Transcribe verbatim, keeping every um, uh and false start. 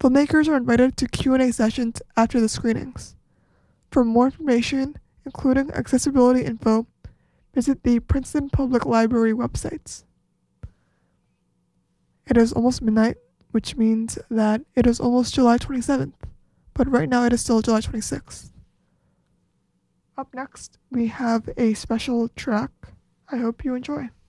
Filmmakers are invited to Q and A sessions after the screenings. For more information, including accessibility info, visit the Princeton Public Library websites. It is almost midnight, which means that it is almost July twenty-seventh, but right now it is still July twenty-sixth. Up next, we have a special track. I hope you enjoy.